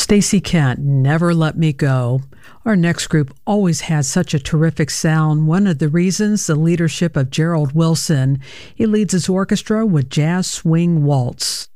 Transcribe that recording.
Stacy Kent, Never Let Me Go. Our next group always has such a terrific sound. One of the reasons, the leadership of Gerald Wilson. He leads his orchestra with Jazz Swing Waltz.